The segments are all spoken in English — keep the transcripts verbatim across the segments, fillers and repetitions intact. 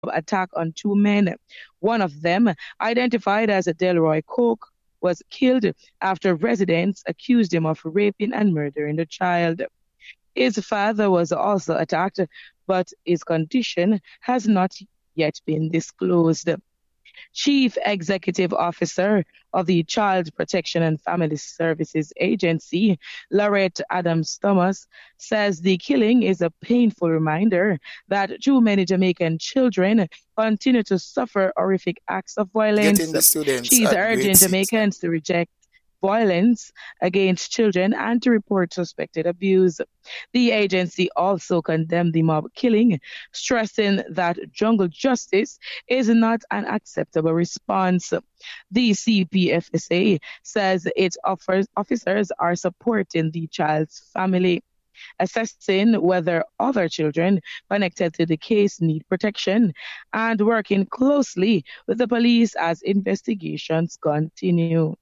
attack on two men. One of them, identified as Delroy Cook, was killed after residents accused him of raping and murdering the child. His father was also attacked, but his condition has not yet been disclosed. Chief Executive Officer of the Child Protection and Family Services Agency, Lorette Adams Thomas, says the killing is a painful reminder that too many Jamaican children continue to suffer horrific acts of violence. Getting the students She's at grade urging six. Jamaicans to reject violence against children and to report suspected abuse. The agency also condemned the mob killing, stressing that jungle justice is not an acceptable response. The C P F S A says its offers, officers are supporting the child's family, assessing whether other children connected to the case need protection, and working closely with the police as investigations continue.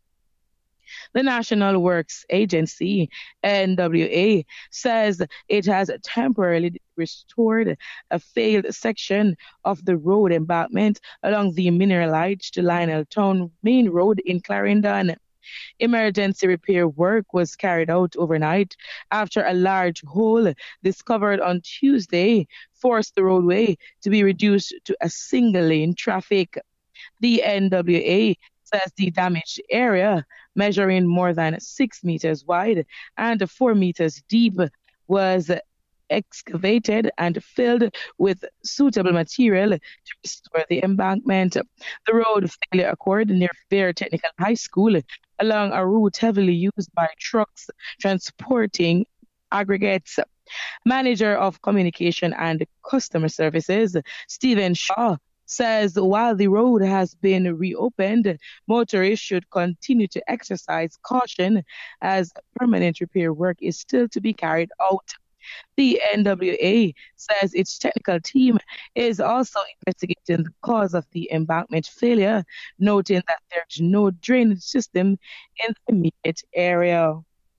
The National Works Agency, N W A, says it has temporarily restored a failed section of the road embankment along the Mineralite to Lionel Town Main Road in Clarendon. Emergency repair work was carried out overnight after a large hole discovered on Tuesday forced the roadway to be reduced to a single lane traffic. The N W A says the damaged area, measuring more than six meters wide and four meters deep, was excavated and filled with suitable material to restore the embankment. The road failure occurred near Fair Technical High School along a route heavily used by trucks transporting aggregates. Manager of Communication and Customer Services, Stephen Shaw, says while the road has been reopened, motorists should continue to exercise caution as permanent repair work is still to be carried out. The N W A says its technical team is also investigating the cause of the embankment failure, noting that there's no drainage system in the immediate area.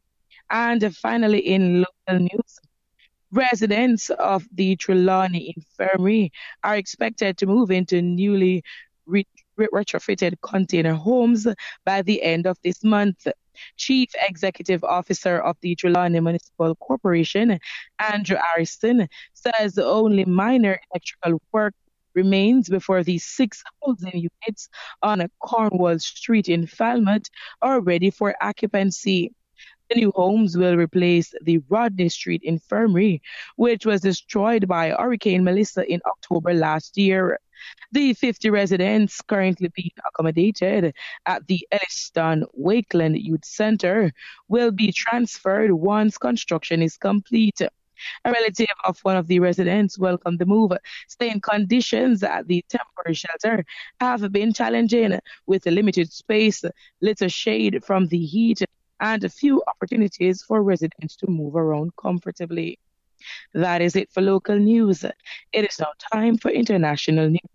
And finally, in local news, residents of the Trelawney Infirmary are expected to move into newly re- re- retrofitted container homes by the end of this month. Chief Executive Officer of the Trelawney Municipal Corporation, Andrew Harrison, says only minor electrical work remains before the six housing units on Cornwall Street in Falmouth are ready for occupancy. The new homes will replace the Rodney Street Infirmary, which was destroyed by Hurricane Melissa in October last year. The fifty residents currently being accommodated at the Elliston Wakeland Youth Center will be transferred once construction is complete. A relative of one of the residents welcomed the move, saying conditions at the temporary shelter have been challenging with limited space, little shade from the heat, and a few opportunities for residents to move around comfortably. That is it for local news. It is now time for international news.